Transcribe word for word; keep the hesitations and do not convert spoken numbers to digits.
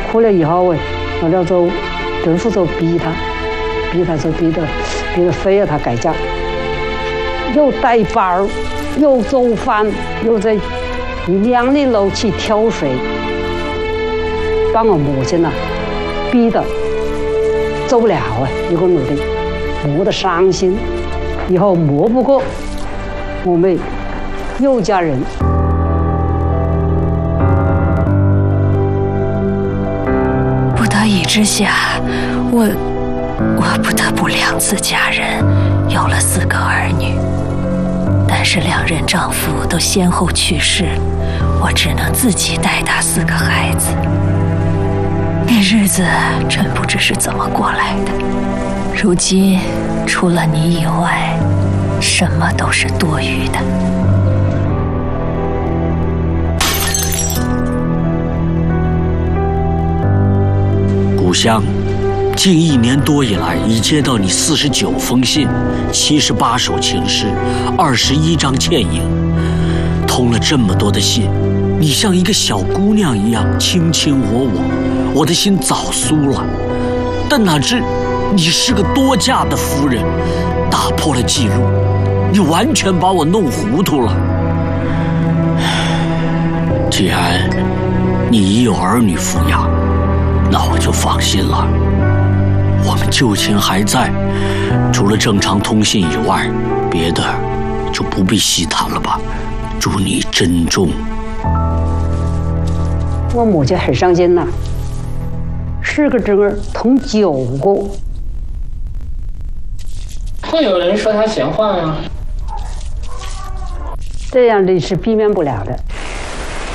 哭了以后哎，完了就政府就逼他，逼他就逼得逼得非要他改嫁，又带班儿，又做饭，又在两里楼去挑水，把我母亲呐、啊、逼得走不了啊，一个女的磨得伤心，以后磨不过，我们又嫁人。 不得已之下，我我不得不两次嫁人，有了四个儿女。但是两任丈夫都先后去世，我只能自己带大四个孩子。那日子真不知是怎么过来的。如今除了你以外，什么都是多余的。 故乡，近一年多以来，已接到你四十九封信，七十八首情诗，二十一张倩影。通了这么多的信，你像一个小姑娘一样卿卿我我，我的心早酥了。但哪知你是个多嫁的夫人，打破了记录，你完全把我弄糊涂了。既然你已有儿女抚养，那我就放心了。我们旧情还在，除了正常通信以外，别的就不必细谈了吧。祝你珍重。 我母亲很伤心呐、啊，四个侄儿同九个。 会有人说他闲话吗？ 这样的是避免不了的。